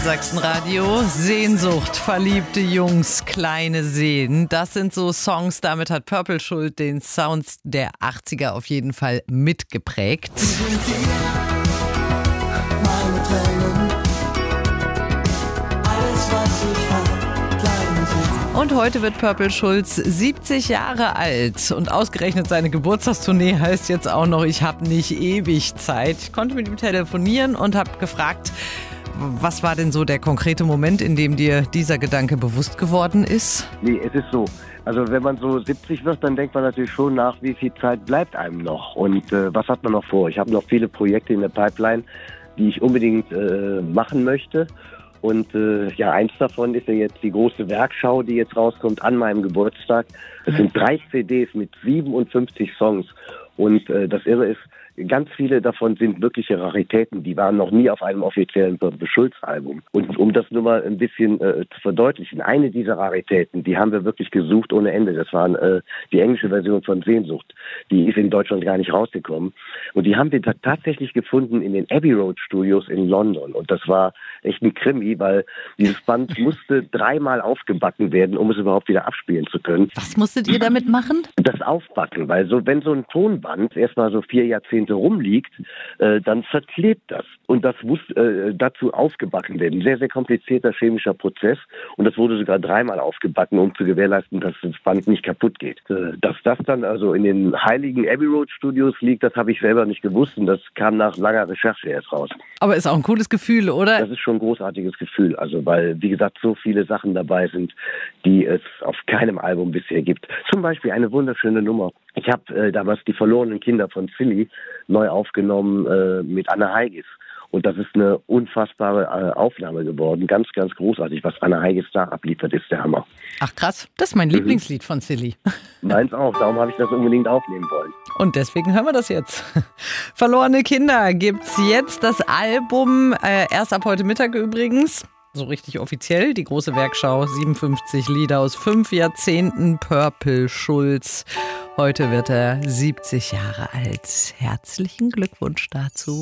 Sachsenradio, Sehnsucht, verliebte Jungs, kleine Seen. Das sind so Songs, damit hat Purple Schuld den Sounds der 80er auf jeden Fall mitgeprägt. Und heute wird Purple Schulz 70 Jahre alt und ausgerechnet seine Geburtstagstournee heißt jetzt auch noch, ich habe nicht ewig Zeit. Ich konnte mit ihm telefonieren und habe gefragt, was war denn so der konkrete Moment, in dem dir dieser Gedanke bewusst geworden ist? Nee, es ist so. Also wenn man so 70 wird, dann denkt man natürlich schon nach, wie viel Zeit bleibt einem noch und was hat man noch vor? Ich habe noch viele Projekte in der Pipeline, die ich unbedingt machen möchte. Und eins davon ist ja jetzt die große Werkschau, die jetzt rauskommt an meinem Geburtstag. Es sind 3 CDs mit 57 Songs. Und das Irre ist, ganz viele davon sind wirkliche Raritäten. Die waren noch nie auf einem offiziellen Purple Schulz-Album. Und um das nur mal ein bisschen zu verdeutlichen, eine dieser Raritäten, die haben wir wirklich gesucht ohne Ende. Das war die englische Version von Sehnsucht. Die ist in Deutschland gar nicht rausgekommen. Und die haben wir tatsächlich gefunden in den Abbey Road Studios in London. Und das war echt ein Krimi, weil dieses Band musste 3-mal aufgebacken werden, um es überhaupt wieder abspielen zu können. Was musstet ihr damit machen? Das Aufbacken, weil wenn so ein Tonband erstmal so 4 Jahrzehnte rumliegt, dann verklebt das. Und das muss dazu aufgebacken werden. Sehr, sehr komplizierter chemischer Prozess. Und das wurde sogar 3-mal aufgebacken, um zu gewährleisten, dass das Band nicht kaputt geht. Dass das dann also in den heiligen Abbey Road Studios liegt, das habe ich selber nicht gewusst. Und das kam nach langer Recherche erst raus. Aber ist auch ein cooles Gefühl, oder? Das ist schon ein großartiges Gefühl. Also weil, wie gesagt, so viele Sachen dabei sind, die es auf keinem Album bisher gibt. Zum Beispiel eine wunderschöne Nummer. Ich habe damals die verlorenen Kinder von Silly neu aufgenommen mit Anna Heigis. Und das ist eine unfassbare Aufnahme geworden. Ganz, ganz großartig, was Anna Heigis da abliefert, ist der Hammer. Ach krass, das ist mein Lieblingslied von Silly. Meins auch, darum habe ich das unbedingt aufnehmen wollen. Und deswegen hören wir das jetzt. Verlorene Kinder gibt's jetzt das Album, erst ab heute Mittag übrigens. So richtig offiziell, die große Werkschau, 57 Lieder aus 5 Jahrzehnten, Purple Schulz. Heute wird er 70 Jahre alt. Herzlichen Glückwunsch dazu.